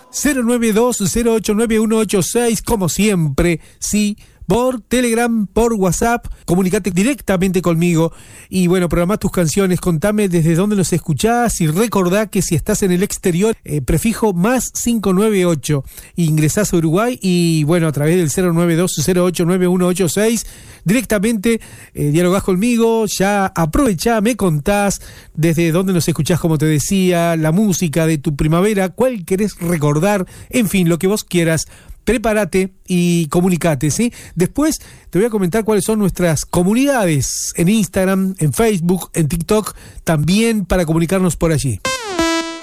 092-089-186, como siempre, sí, por Telegram, por WhatsApp, comunicate directamente conmigo y bueno, programá tus canciones, contame desde dónde nos escuchás y recordá que si estás en el exterior, prefijo más 598, ingresás a Uruguay y bueno, a través del 092-089-186, directamente dialogás conmigo, ya aprovechá, me contás desde dónde nos escuchás, como te decía, la música de tu primavera, cuál querés recordar, en fin, lo que vos quieras. Prepárate y comunicate, ¿sí? Después te voy a comentar cuáles son nuestras comunidades en Instagram, en Facebook, en TikTok, también para comunicarnos por allí.